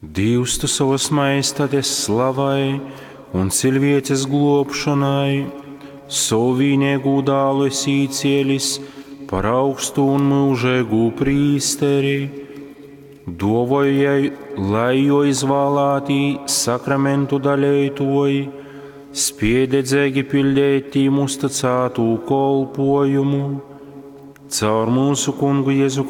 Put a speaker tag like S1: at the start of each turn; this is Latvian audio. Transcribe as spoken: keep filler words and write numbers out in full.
S1: Dievs tu savas maistātes slavai un cilvēces globšanai, savu vienīgu dēlu esi cēlis par augstu un mūžīgu prīsteri, dāvājai, lai jo izvēlētī sakramentu dalītoji, spiededzīgi pildētī uzticētu kolpojumu, caur mūsu Kungu Jēzu